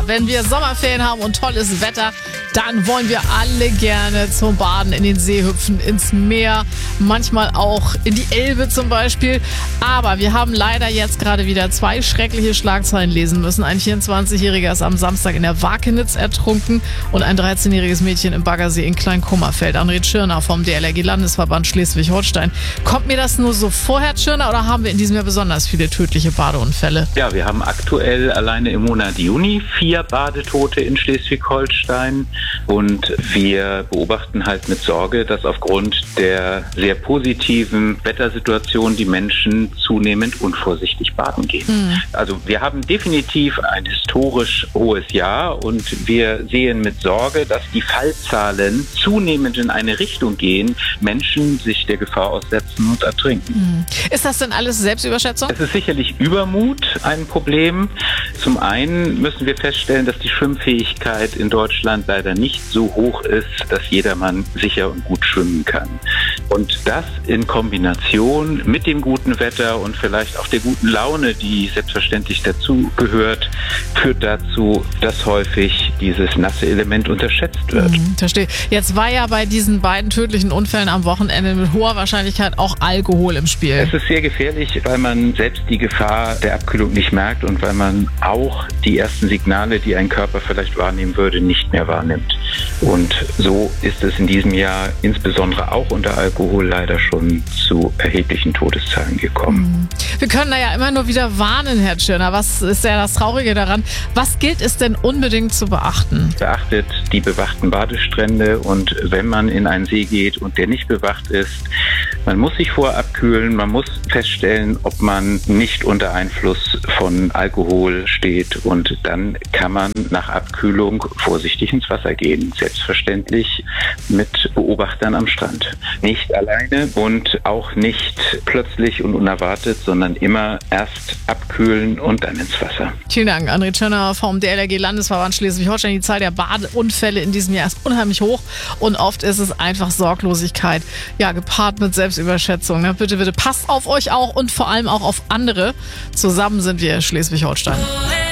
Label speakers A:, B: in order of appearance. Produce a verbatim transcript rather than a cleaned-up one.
A: wenn wir Sommerferien haben und tolles Wetter, dann wollen wir alle gerne zum Baden in den See hüpfen, ins Meer, manchmal auch in die Elbe zum Beispiel. Aber wir haben leider jetzt gerade wieder zwei schreckliche Schlagzeilen lesen müssen. Ein vierundzwanzigjähriger ist am Samstag in der Wakenitz ertrunken und ein dreizehnjähriges Mädchen im Baggersee in Kleinkummerfeld. André Tschirner vom D L R G-Landesverband Schleswig-Holstein. Kommt mir das nur so vor, Herr Tschirner, oder haben wir in diesem Jahr besonders viele tödliche Badeunfälle?
B: Ja, wir haben aktuell alleine im Monat Juni vier Badetote in Schleswig-Holstein und wir beobachten halt mit Sorge, dass aufgrund der sehr positiven Wettersituation die Menschen zunehmend unvorsichtig baden gehen. Mhm. Also wir haben definitiv ein historisch hohes Jahr und wir sehen mit Sorge, dass die Fallzahlen zunehmend in eine Richtung gehen, Menschen sich der Gefahr aussetzen und ertrinken.
A: Mhm. Ist das denn alles Selbstüberschätzung?
B: Es ist sicherlich Übermut ein Problem. Zum einen müssen wir feststellen, dass die Schwimmfähigkeit in Deutschland leider nicht so hoch ist, dass jedermann sicher und gut schwimmen kann. Und das in Kombination mit dem guten Wetter und vielleicht auch der guten Laune, die selbstverständlich dazu gehört, führt dazu, dass häufig dieses nasse Element unterschätzt wird.
A: Mhm, verstehe. Jetzt war ja bei diesen beiden tödlichen Unfällen am Wochenende mit hoher Wahrscheinlichkeit auch Alkohol im Spiel.
B: Es ist sehr gefährlich, weil man selbst die Gefahr der Abkühlung nicht merkt und weil man auch die ersten Signale, die ein Körper vielleicht wahrnehmen würde, nicht mehr wahrnimmt. Und so ist es in diesem Jahr insbesondere auch unter Alkohol leider schon zu erheblichen Todeszahlen gekommen.
A: Wir können da ja immer nur wieder warnen, Herr Tschirner. Was ist ja das Traurige daran? Was gilt es denn unbedingt zu beachten?
B: Beachtet die bewachten Badestrände und wenn man in einen See geht und der nicht bewacht ist, man muss sich vorab kühlen, man muss feststellen, ob man nicht unter Einfluss von Alkohol steht und dann kann man nach Abkühlung vorsichtig ins Wasser gehen. Selbstverständlich mit Beobachtern am Strand. Nicht alleine und auch nicht plötzlich und unerwartet, sondern immer erst abkühlen und dann ins Wasser.
A: Vielen Dank, André Tschirner vom D L R G-Landesverband Schleswig-Holstein. Die Zahl der Badeunfälle in diesem Jahr ist unheimlich hoch und oft ist es einfach Sorglosigkeit, ja, gepaart mit Selbstüberschätzung. Ne? Bitte, bitte passt auf euch auch und vor allem auch auf andere. Zusammen sind wir Schleswig-Holstein.